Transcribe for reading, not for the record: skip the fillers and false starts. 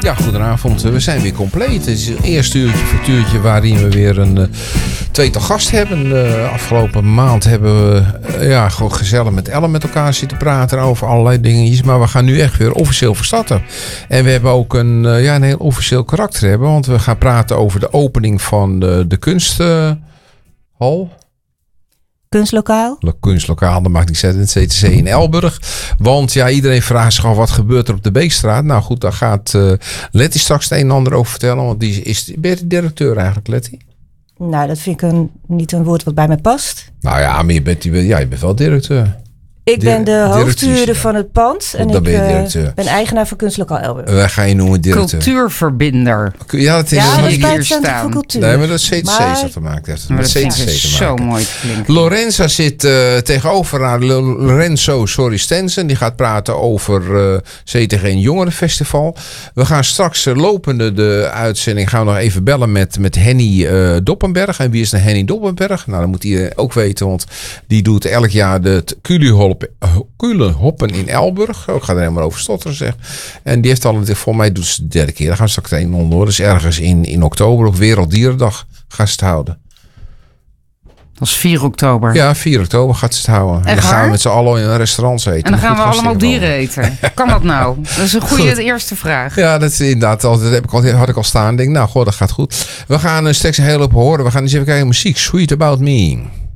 Ja, goedenavond. We zijn weer compleet. Het is het eerste uurtje voor het uurtje waarin we weer een tweetal gast hebben. Afgelopen maand hebben we gewoon gezellig met Ellen met elkaar zitten praten over allerlei dingetjes. Maar we gaan nu echt weer officieel verstarten. En we hebben ook een heel officieel karakter hebben. Want we gaan praten over de opening van de kunsthal. Kunstlokaal, dat maakt niet uit, het CTC in Elburg. Want iedereen vraagt zich af wat gebeurt er op de Beekstraat. Nou goed, daar gaat Letty straks het een en ander over vertellen. Want ben je de directeur eigenlijk, Letty? Nou, dat vind ik niet een woord wat bij mij past. Nou ja, maar je bent wel directeur. Ik ben de hoofdhuurder van het pand. En ik ben eigenaar van Kunstlokaal Elburg. Wij gaan je noemen directeur. Cultuurverbinder. Ja, dat is dat is bij het Centrum voor Cultuur. Nee, maar dat is CTC dat te maken heeft. Maar dat is zo mooi klinkt. Lorenza zit tegenover haar. Lorenzo Stensen. Die gaat praten over CTG Jongerenfestival. We gaan straks lopende de uitzending gaan we nog even bellen met Henny Doppenberg. En wie is de Henny Doppenberg? Nou, dat moet iedereen ook weten. Want die doet elk jaar de Kulenhoppen in Elburg. Ik ga er helemaal over stotteren zeg. En die heeft al, voor mij doet ze de derde keer. Daar gaan ze straks een onder hoor. Dus ergens in oktober op Werelddierendag gaan ze het houden. Dat is 4 oktober. Ja, 4 oktober gaat ze het houden. En dan gaan we met z'n allen in een restaurant eten. En dan gaan we allemaal dieren eten. Kan dat nou? Dat is een goede eerste vraag. Ja, dat is inderdaad. Dat had ik al staan. Ik denk, nou, goh, dat gaat goed. We gaan straks een hele hoop horen. We gaan eens even kijken muziek. Sweet About Me.